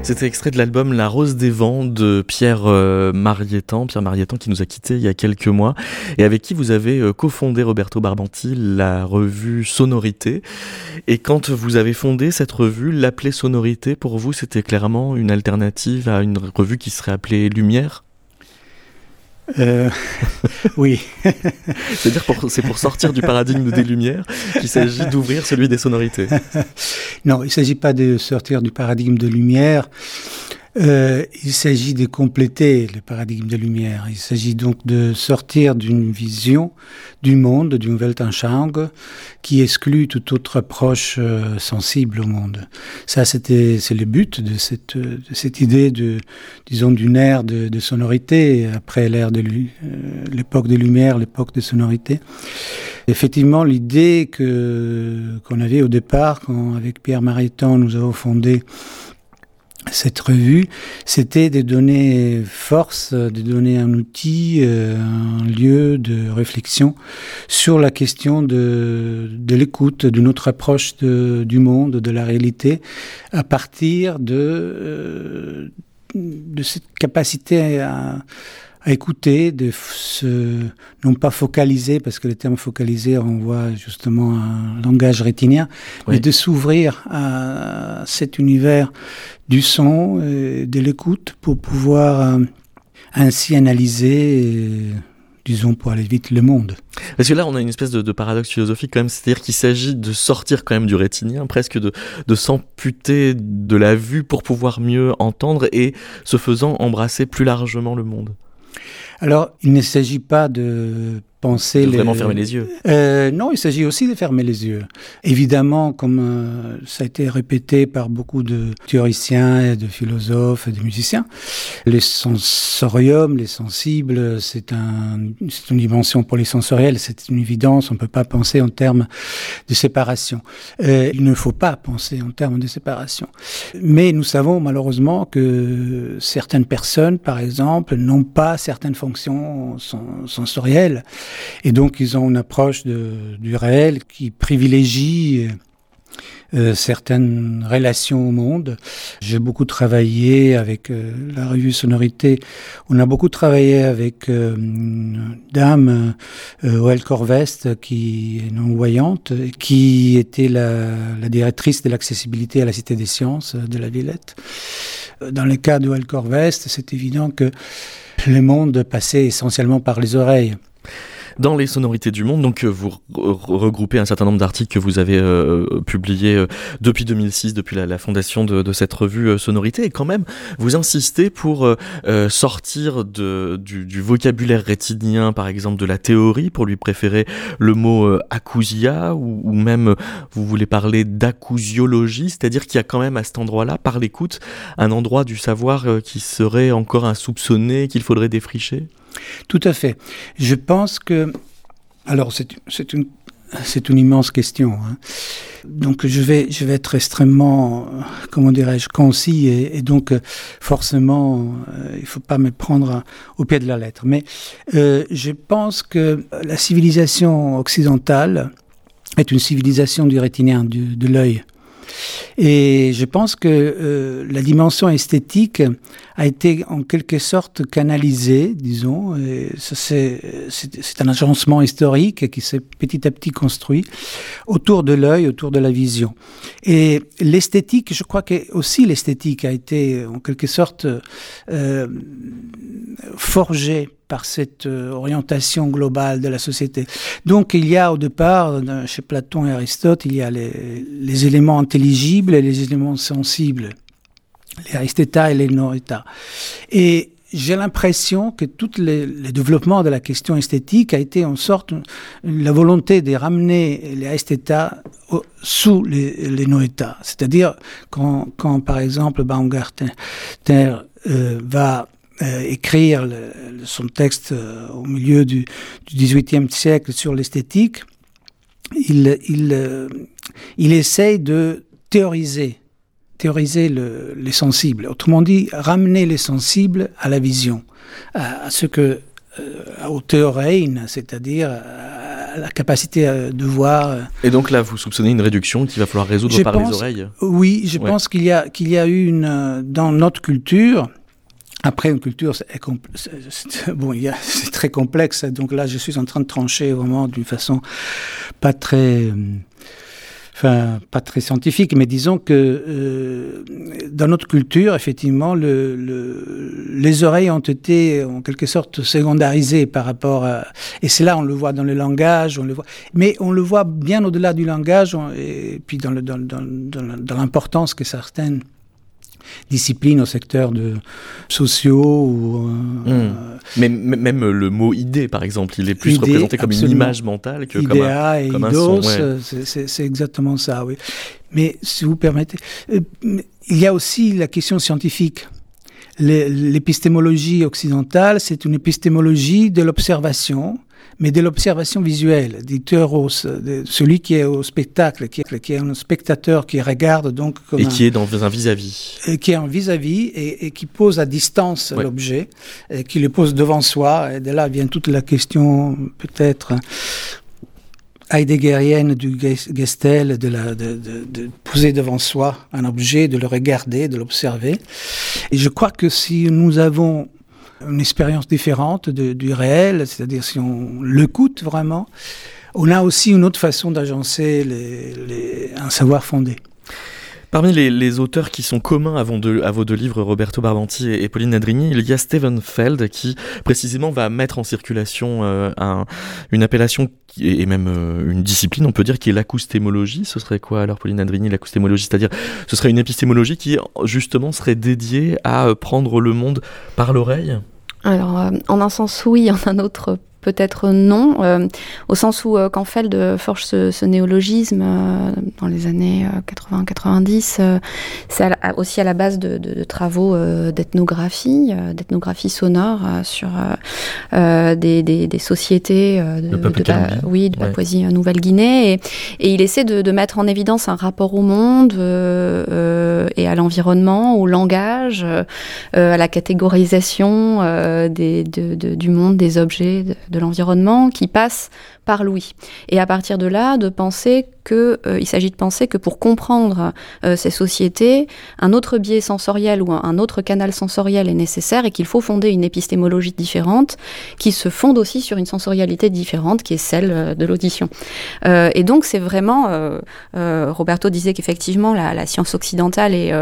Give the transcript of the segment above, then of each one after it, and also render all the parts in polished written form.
C'était extrait de l'album La Rose des Vents de Pierre Marietan qui nous a quittés il y a quelques mois et avec qui vous avez cofondé Roberto Barbanti la revue Sonorité. Et quand vous avez fondé cette revue, l'appeler Sonorité, pour vous, c'était clairement une alternative à une revue qui serait appelée Lumière ? Oui. C'est-à-dire c'est pour sortir du paradigme des Lumières qu'il s'agit d'ouvrir celui des sonorités. Non, il ne s'agit pas de sortir du paradigme de Lumière. Il s'agit de compléter le paradigme de Lumière. Il s'agit donc de sortir d'une vision du monde, d'une Weltanschauung, qui exclut toute autre approche sensible au monde. Ça, c'est le but de cette idée d'une ère de sonorité, après l'époque de Lumière, l'époque de sonorité. Effectivement, l'idée qu'on avait au départ, quand avec Pierre Marietan, nous avons fondé cette revue, c'était de donner force, de donner un outil, un lieu de réflexion sur la question de l'écoute, de notre approche du monde, de la réalité, à partir de cette capacité à écouter, non pas focaliser, parce que le terme focaliser renvoie justement à un langage rétinien, oui, mais de s'ouvrir à cet univers du son, de l'écoute, pour pouvoir ainsi analyser, disons pour aller vite, le monde. Parce que là, on a une espèce de paradoxe philosophique quand même, c'est-à-dire qu'il s'agit de sortir quand même du rétinien, presque de s'amputer de la vue pour pouvoir mieux entendre et, ce faisant, embrasser plus largement le monde. Alors, il ne s'agit pas de penser... Vraiment fermer les yeux. Non, il s'agit aussi de fermer les yeux. Évidemment, comme ça a été répété par beaucoup de théoriciens, et de philosophes et de musiciens, les sensorium, les sensibles, c'est une dimension polysensorielle, c'est une évidence, on ne peut pas penser en termes de séparation. Il ne faut pas penser en termes de séparation. Mais nous savons malheureusement que certaines personnes, par exemple, n'ont pas certaines fonctions sensorielles. Et donc, ils ont une approche du réel qui privilégie certaines relations au monde. J'ai beaucoup travaillé avec la revue Sonorité. On a beaucoup travaillé avec une dame, Oelle Corvest, qui est non-voyante, qui était la directrice de l'accessibilité à la Cité des Sciences de la Villette. Dans le cas d'Oelle Corvest, c'est évident que le monde passait essentiellement par les oreilles. Dans les sonorités du monde, donc vous regroupez un certain nombre d'articles que vous avez publiés depuis 2006, depuis la fondation de cette revue Sonorité, et quand même vous insistez pour sortir du vocabulaire rétinien, par exemple de la théorie, pour lui préférer le mot acousia, ou même vous voulez parler d'acousiologie, c'est-à-dire qu'il y a quand même à cet endroit-là, par l'écoute, un endroit du savoir qui serait encore insoupçonné, qu'il faudrait défricher. Tout à fait. Je pense que... Alors, c'est une immense question. Hein. Donc, je vais être extrêmement, comment dirais-je, concis et donc, forcément, il ne faut pas me prendre au pied de la lettre. Mais je pense que la civilisation occidentale est une civilisation du rétinien, de l'œil. Et je pense que la dimension esthétique a été en quelque sorte canalisée, disons. Et ça, c'est un agencement historique qui s'est petit à petit construit autour de l'œil, autour de la vision. Et l'esthétique, je crois que aussi l'esthétique a été en quelque sorte forgée par cette orientation globale de la société. Donc il y a au départ, chez Platon et Aristote, il y a les éléments intelligibles et les éléments sensibles, les aristéta et les noeta. Et j'ai l'impression que tout le développement de la question esthétique a été en sorte la volonté de ramener les aristéta sous les noeta. C'est-à-dire quand par exemple Baumgartner va écrire son texte au milieu du XVIIIe siècle sur l'esthétique, il essaye de théoriser les sensibles. Autrement dit, ramener les sensibles à la vision, à ce que au Theorein, c'est-à-dire la capacité de voir. Et donc là, vous soupçonnez une réduction qu'il va falloir résoudre par les oreilles? Oui, je pense qu'il y a eu dans notre culture. Après, une culture, c'est très complexe. Donc là, je suis en train de trancher vraiment d'une façon pas très scientifique, mais disons que dans notre culture, effectivement, les oreilles ont été en quelque sorte secondarisées par rapport à... Et c'est là, on le voit dans le langage, mais on le voit bien au-delà du langage, et puis dans l'importance que certaines disciplines au secteur sociaux. Mais même le mot idée, par exemple, il est plus représenté comme une image mentale que Idéa comme un son. C'est exactement ça, oui. Mais si vous permettez, il y a aussi la question scientifique. L'épistémologie occidentale, c'est une épistémologie de l'observation, mais de l'observation visuelle, celui qui est au spectacle, qui est un spectateur qui regarde donc comme qui est dans un vis-à-vis. Qui est en vis-à-vis et qui pose à distance l'objet, et qui le pose devant soi. Et de là vient toute la question peut-être heideggerienne du Gestel, de poser devant soi un objet, de le regarder, de l'observer. Et je crois que si nous avons une expérience différente du réel, c'est-à-dire si on l'écoute vraiment, on a aussi une autre façon d'agencer un savoir fondé. Parmi les auteurs qui sont communs à vos deux livres, Roberto Barbanti et Pauline Nadrigny, il y a Steven Feld qui précisément va mettre en circulation une appellation et même une discipline, on peut dire, qui est l'acoustémologie. Ce serait quoi alors, Pauline Nadrigny, l'acoustémologie? C'est-à-dire, ce serait une épistémologie qui justement serait dédiée à prendre le monde par l'oreille? Alors, en un sens oui, en un autre peut-être non, au sens où quand Feld forge ce néologisme dans les années 80-90, c'est aussi à la base de travaux d'ethnographie sonore sur des sociétés de Papouasie-Nouvelle-Guinée, et il essaie de mettre en évidence un rapport au monde et à l'environnement, au langage, à la catégorisation du monde, des objets, de l'environnement, qui passe par l'ouïe. Et à partir de là, il s'agit de penser que pour comprendre ces sociétés, un autre biais sensoriel ou un autre canal sensoriel est nécessaire, et qu'il faut fonder une épistémologie différente qui se fonde aussi sur une sensorialité différente qui est celle de l'audition. Et donc c'est vraiment, Roberto disait qu'effectivement la science occidentale est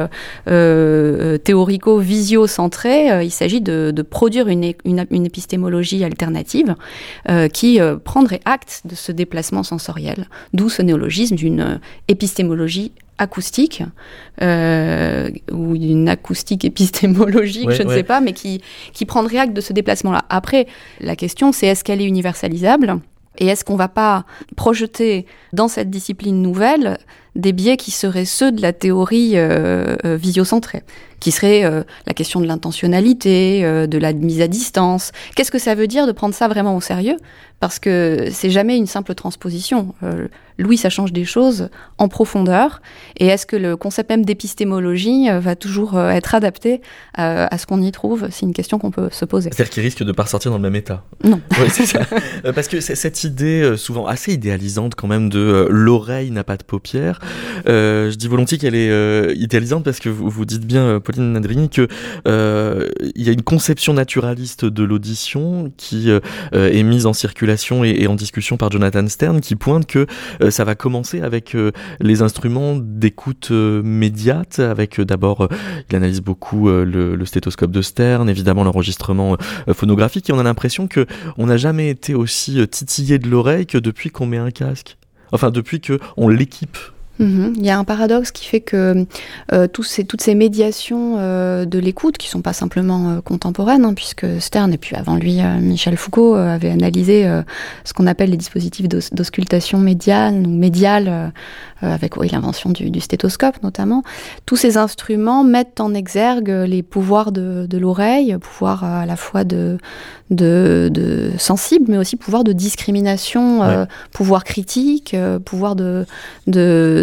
théorico-visio-centrée. Il s'agit de produire une épistémologie alternative qui prendrait acte de ce déplacement sensoriel, d'où ce néologisme d'une épistémologie acoustique, ou d'une acoustique épistémologique, je ne sais pas, mais qui prendrait acte de ce déplacement-là. Après, la question, c'est est-ce qu'elle est universalisable ? Et est-ce qu'on ne va pas projeter dans cette discipline nouvelle des biais qui seraient ceux de la théorie visio-centrée, qui serait la question de l'intentionnalité, de la mise à distance. Qu'est-ce que ça veut dire de prendre ça vraiment au sérieux ? Parce que c'est jamais une simple transposition. L'ouïe, ça change des choses en profondeur. Et est-ce que le concept même d'épistémologie va toujours être adapté à ce qu'on y trouve ? C'est une question qu'on peut se poser. C'est-à-dire qu'il risque de ne pas ressortir dans le même état. Non. Oui, c'est ça. Parce que cette idée, souvent assez idéalisante quand même, de l'oreille n'a pas de paupières, je dis volontiers qu'elle est idéalisante parce que vous dites bien, Pauline Nadrigny, qu'il y a une conception naturaliste de l'audition qui est mise en circulation et en discussion par Jonathan Stern, qui pointe que ça va commencer avec les instruments d'écoute médiate, avec d'abord, il analyse beaucoup le stéthoscope de Stern, évidemment l'enregistrement phonographique, et on a l'impression qu'on n'a jamais été aussi titillé de l'oreille que depuis qu'on met un casque. Enfin, depuis qu'on l'équipe. Il y a un paradoxe qui fait que toutes ces médiations de l'écoute, qui ne sont pas simplement contemporaines, puisque Stern, et puis avant lui Michel Foucault, avaient analysé ce qu'on appelle les dispositifs d'auscultation médiale, avec l'invention du stéthoscope notamment. Tous ces instruments mettent en exergue les pouvoirs de l'oreille, pouvoir à la fois de sensible, mais aussi pouvoir de discrimination, pouvoir critique, pouvoir de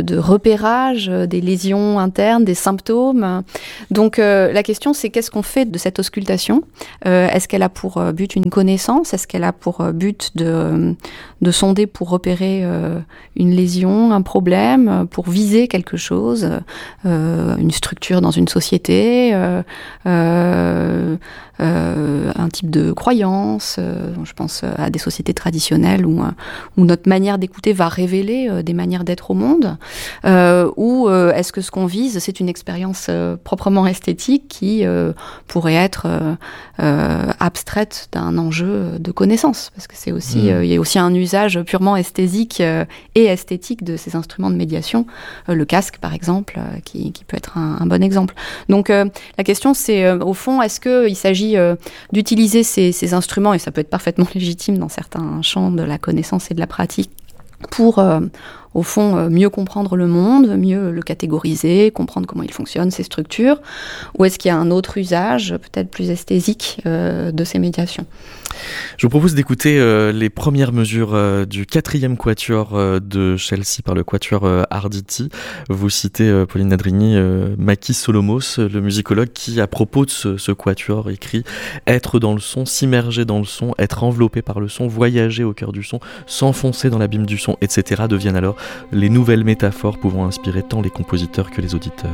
de repérage des lésions internes, des symptômes. Donc la question, c'est qu'est-ce qu'on fait de cette auscultation ? Est-ce qu'elle a pour but une connaissance ? Est-ce qu'elle a pour but de sonder pour repérer une lésion, un problème, pour viser quelque chose, une structure dans une société, un type de croyance, je pense à des sociétés traditionnelles où notre manière d'écouter va révéler des manières d'être au monde, ou est-ce que ce qu'on vise, c'est une expérience proprement esthétique qui pourrait être abstraite d'un enjeu de connaissance, parce que c'est aussi, il y a aussi un usage purement esthétique et esthétique de ces instruments de médiation, le casque par exemple, qui peut être un bon exemple. Donc la question c'est, au fond, est-ce qu'il s'agit d'utiliser ces instruments, et ça peut être parfaitement légitime dans certains champs de la connaissance et de la pratique, pour, au fond, mieux comprendre le monde, mieux le catégoriser, comprendre comment il fonctionne, ses structures, ou est-ce qu'il y a un autre usage, peut-être plus esthésique, de ces médiations ? Je vous propose d'écouter les premières mesures du 4e quatuor de Chelsea par le quatuor Arditi. Vous citez, Pauline Nadrigny, Makis Solomos, le musicologue, qui, à propos de ce quatuor, écrit « Être dans le son, s'immerger dans le son, être enveloppé par le son, voyager au cœur du son, s'enfoncer dans l'abîme du son, etc. deviennent alors les nouvelles métaphores pouvant inspirer tant les compositeurs que les auditeurs. »